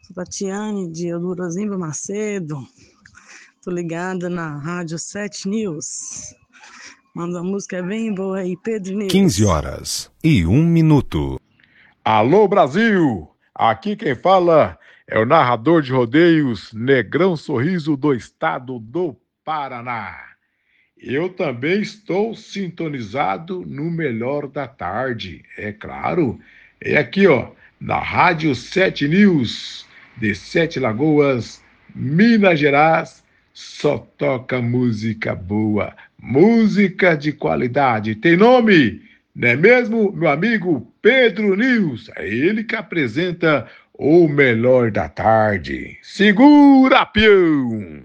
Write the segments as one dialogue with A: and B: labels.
A: Tatiane de Eudorozinho Macedo. Tô ligada na Rádio 7 News. Manda uma música bem boa aí, Pedro News.
B: 15h01.
C: Alô, Brasil! Aqui quem fala é o narrador de rodeios Negrão Sorriso do estado do Paraná. Eu também estou sintonizado no melhor da tarde, é claro. É aqui, ó, na Rádio 7 News, de Sete Lagoas, Minas Gerais, só toca música boa, música de qualidade. Tem nome, não é mesmo, meu amigo Pedro News? É ele que apresenta o melhor da tarde. Segura, peão!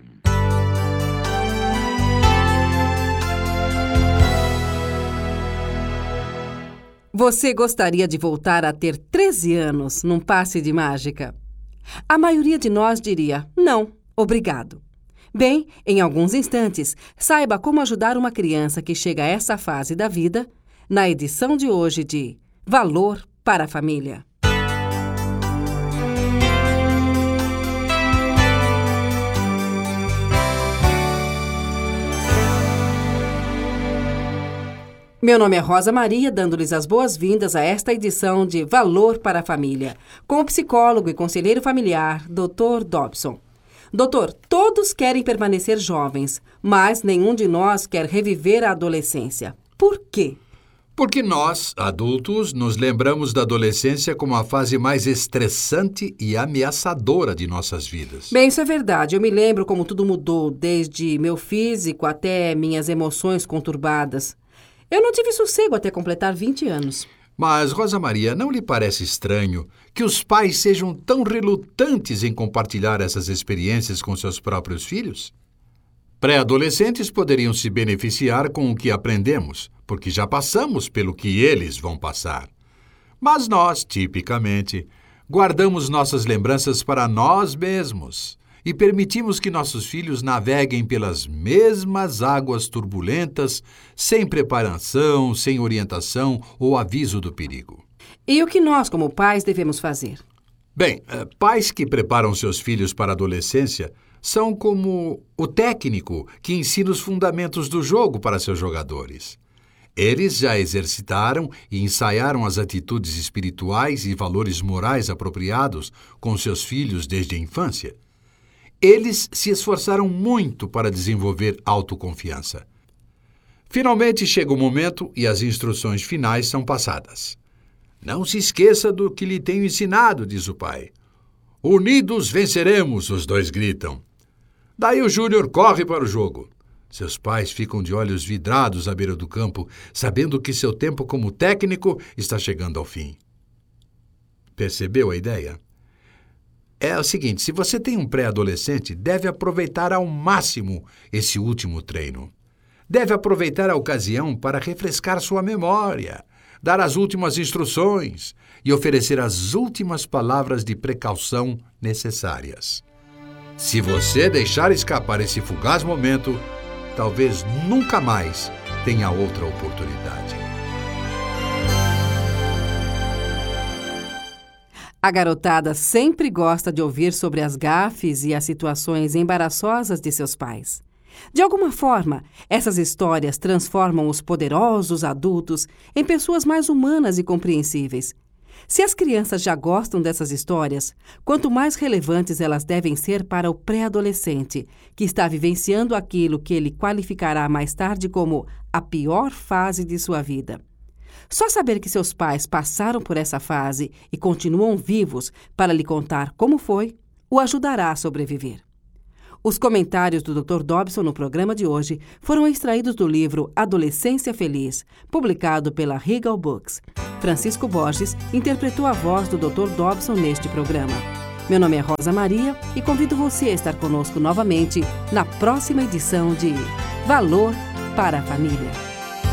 D: Você gostaria de voltar a ter 13 anos num passe de mágica? A maioria de nós diria, não, obrigado. Bem, em alguns instantes, saiba como ajudar uma criança que chega a essa fase da vida na edição de hoje de Valor para a Família. Meu nome é Rosa Maria, dando-lhes as boas-vindas a esta edição de Valor para a Família, com o psicólogo e conselheiro familiar, Dr. Dobson. Doutor, todos querem permanecer jovens, mas nenhum de nós quer reviver a adolescência. Por quê?
E: Porque nós, adultos, nos lembramos da adolescência como a fase mais estressante e ameaçadora de nossas vidas.
D: Bem, isso é verdade. Eu me lembro como tudo mudou, desde meu físico até minhas emoções conturbadas. Eu não tive sossego até completar 20 anos.
E: Mas, Rosa Maria, não lhe parece estranho que os pais sejam tão relutantes em compartilhar essas experiências com seus próprios filhos? Pré-adolescentes poderiam se beneficiar com o que aprendemos, porque já passamos pelo que eles vão passar. Mas nós, tipicamente, guardamos nossas lembranças para nós mesmos e permitimos que nossos filhos naveguem pelas mesmas águas turbulentas, sem preparação, sem orientação ou aviso do perigo.
D: E o que nós, como pais, devemos fazer?
E: Bem, pais que preparam seus filhos para a adolescência são como o técnico que ensina os fundamentos do jogo para seus jogadores. Eles já exercitaram e ensaiaram as atitudes espirituais e valores morais apropriados com seus filhos desde a infância. Eles se esforçaram muito para desenvolver autoconfiança. Finalmente chega o momento e as instruções finais são passadas. Não se esqueça do que lhe tenho ensinado, diz o pai. Unidos venceremos, os dois gritam. Daí o Júnior corre para o jogo. Seus pais ficam de olhos vidrados à beira do campo, sabendo que seu tempo como técnico está chegando ao fim. Percebeu a ideia? É o seguinte, se você tem um pré-adolescente, deve aproveitar ao máximo esse último treino. Deve aproveitar a ocasião para refrescar sua memória, dar as últimas instruções e oferecer as últimas palavras de precaução necessárias. Se você deixar escapar esse fugaz momento, talvez nunca mais tenha outra oportunidade.
D: A garotada sempre gosta de ouvir sobre as gafes e as situações embaraçosas de seus pais. De alguma forma, essas histórias transformam os poderosos adultos em pessoas mais humanas e compreensíveis. Se as crianças já gostam dessas histórias, quanto mais relevantes elas devem ser para o pré-adolescente, que está vivenciando aquilo que ele qualificará mais tarde como a pior fase de sua vida. Só saber que seus pais passaram por essa fase e continuam vivos para lhe contar como foi, o ajudará a sobreviver. Os comentários do Dr. Dobson no programa de hoje foram extraídos do livro Adolescência Feliz, publicado pela Regal Books. Francisco Borges interpretou a voz do Dr. Dobson neste programa. Meu nome é Rosa Maria e convido você a estar conosco novamente na próxima edição de Valor para a Família.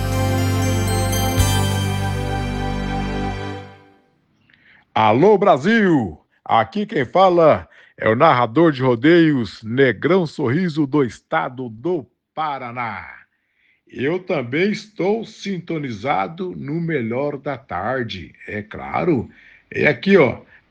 C: Alô, Brasil! Aqui quem fala é o narrador de rodeios Negrão Sorriso do estado do Paraná. Eu também estou sintonizado no melhor da tarde, é claro. É aqui, ó,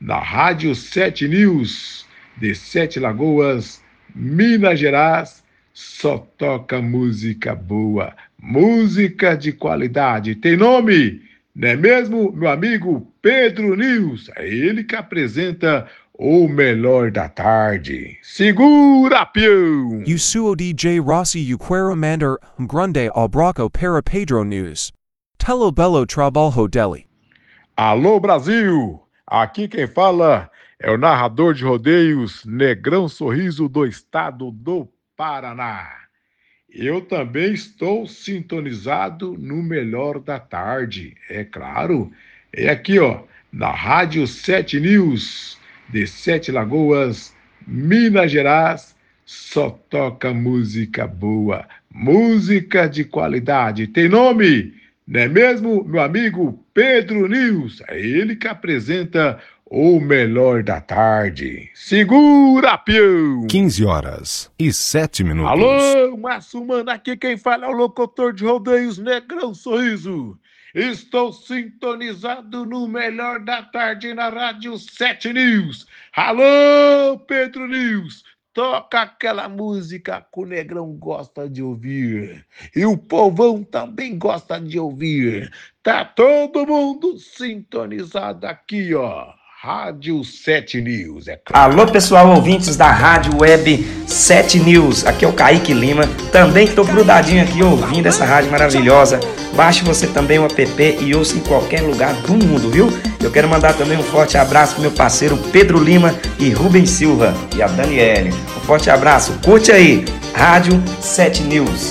C: na Rádio 7 News, de Sete Lagoas, Minas Gerais. Só toca música boa, música de qualidade. Tem nome, não é mesmo, meu amigo Pedro News? É ele que apresenta o melhor da tarde. Segura, peão!
B: You suo DJ Rossi Uquero Mander Grande Albraco para Pedro News. Telo Belo Trabalho Deli.
C: Alô, Brasil! Aqui quem fala é o narrador de rodeios Negrão Sorriso do estado do Paraná. Eu também estou sintonizado no melhor da tarde, é claro. É aqui, na Rádio 7 News, de Sete Lagoas, Minas Gerais. Só toca música boa, música de qualidade. Tem nome, não é mesmo, meu amigo Pedro News? É ele que apresenta o melhor da tarde. Segura, peão!
F: 15h07.
C: Alô, Massumano, aqui quem fala é o locutor de rodeios Negrão Sorriso. Estou sintonizado no melhor da tarde na Rádio 7 News. Alô, Pedro News, toca aquela música que o Negrão gosta de ouvir. E o povão também gosta de ouvir. Tá todo mundo sintonizado aqui, Rádio 7 News, é claro.
G: Alô, pessoal, ouvintes da Rádio Web 7 News. Aqui é o Kaique Lima. Também estou grudadinho aqui ouvindo essa rádio maravilhosa. Baixe você também o app e ouça em qualquer lugar do mundo, viu? Eu quero mandar também um forte abraço pro meu parceiro Pedro Lima e Rubens Silva e a Daniele. Um forte abraço. Curte aí, Rádio 7 News.